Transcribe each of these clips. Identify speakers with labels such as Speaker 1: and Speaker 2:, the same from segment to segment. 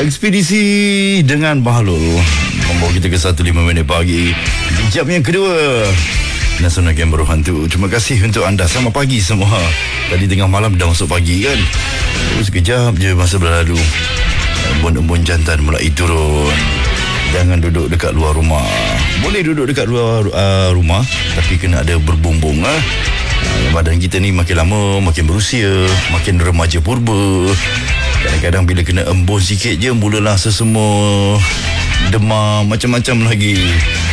Speaker 1: Ekspedisi dengan Bahlul membawa kita ke 1.5 minit pagi. Di jam yang kedua Nasional Kamera Hantu. Terima kasih untuk anda. Selamat pagi semua. Tadi tengah malam dah masuk pagi kan. Terus sekejap je masa berlalu. Embun-embun jantan mulai turun. Jangan duduk dekat luar rumah. Boleh duduk dekat luar rumah, tapi kena ada berbumbung. Badan kita ni makin lama makin berusia, makin remaja purba. Kadang-kadang bila kena embun sikit je, mulalah sesemua, demam, macam-macam lagi.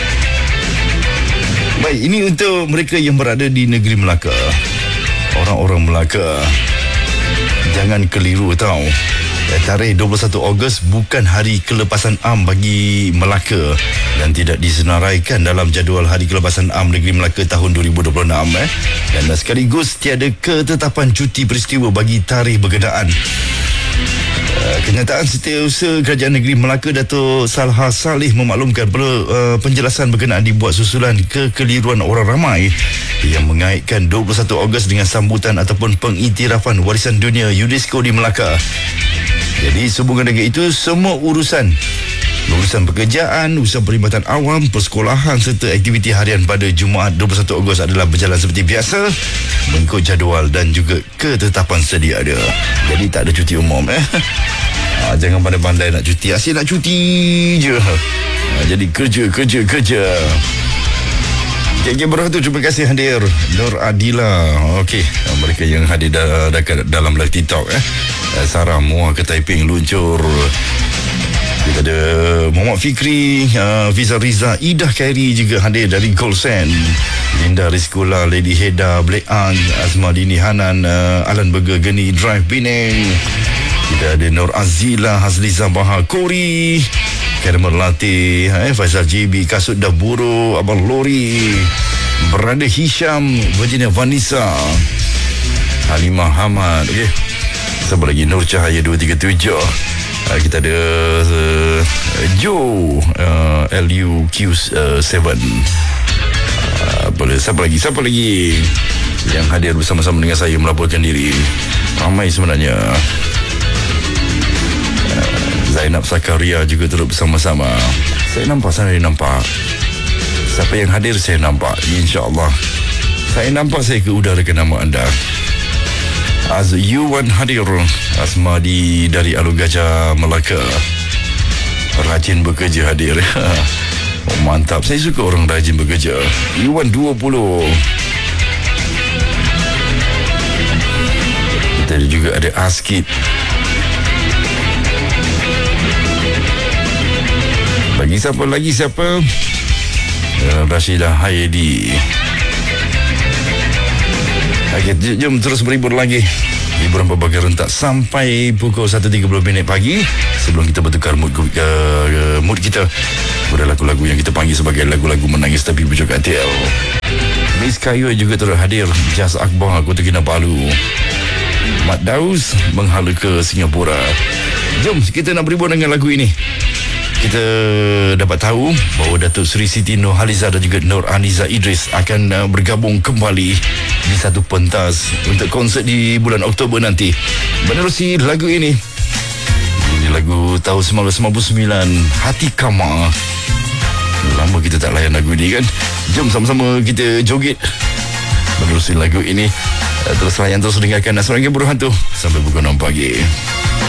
Speaker 1: Baik, ini untuk mereka yang berada di negeri Melaka. Orang-orang Melaka, jangan keliru tau. Tarikh 21 Ogos bukan hari kelepasan am bagi Melaka dan tidak disenaraikan dalam jadual hari kelepasan am negeri Melaka tahun 2026 dan sekaligus tiada ketetapan cuti peristiwa bagi tarikh berkenaan. Kenyataan Setiausaha Kerajaan Negeri Melaka Dato' Salha Saleh memaklumkan perlu penjelasan berkenaan dibuat susulan kekeliruan orang ramai yang mengaitkan 21 Ogos dengan sambutan ataupun pengiktirafan warisan dunia UNESCO di Melaka. Jadi sehubungan dengan itu, semua urusan pekerjaan, urusan perkhidmatan awam, persekolahan serta aktiviti harian pada Jumaat 21 Ogos adalah berjalan seperti biasa mengikut jadual dan juga ketetapan sedia ada. Jadi tak ada cuti umum jangan pandai-pandai nak cuti, asyik nak cuti je. Jadi kerja. Kamera Hantu, terima kasih hadir. Nur Adila, okey, mereka yang hadir dalam live TikTok Sarah Muar ke Taiping luncur. Kita ada Muhammad Fikri, Fiza Riza, Idah Khairi juga hadir dari Gold Sand. Linda Rizkula, Lady Heda, Black Ang, Azma Dini Hanan, Alan Burger, Geni Drive Penang. Kita ada Nur Azila, Hazliza Bahar, Kori, Karamel Latte, Faizal JB, Kasut Daburo, Abang Lori, Berada Hisham, Virginia Vanessa, Halimah Hamad, okey. Siapa lagi? Nur Cahaya 237. Kita ada Joe LUQ7. Boleh. Siapa lagi yang hadir bersama-sama dengan saya melaporkan diri? Ramai sebenarnya. Zainab Sakaria juga turut bersama-sama. Saya nampak. Siapa yang hadir saya nampak. InsyaAllah saya nampak, saya ke udarakan nama anda. Yuwan hadir. Asmadi dari Alur Gajah Melaka, rajin bekerja hadir. Mantap, saya suka orang rajin bekerja. Yuwan 20. Kita juga ada Askit. Bagi siapa? Rashidah Hayedi. Okay, jom terus berhibur lagi. Hiburan berbagai rentak sampai pukul 1.30 minit pagi. Sebelum kita bertukar mood kita pada lagu-lagu yang kita panggil sebagai lagu-lagu menangis tapi berjoget ATL. Miss Kayu juga turut hadir. Jas Akbar, Kota Kinabalu. Mat Daus menghala ke Singapura. Jom kita nak berhibur dengan lagu ini. Kita dapat tahu bahawa Datuk Seri Siti Nurhaliza dan juga Nur Aniza Idris akan bergabung kembali di satu pentas untuk konsert di bulan Oktober nanti. Menerusi lagu ini lagu tahun 1999, Hati Kama. Lama kita tak layan lagu ini kan. Jom sama-sama kita joget menerusi lagu ini. Terus layan, terus dengarkan Nasional Kamera Hantu sampai pukul 6 pagi.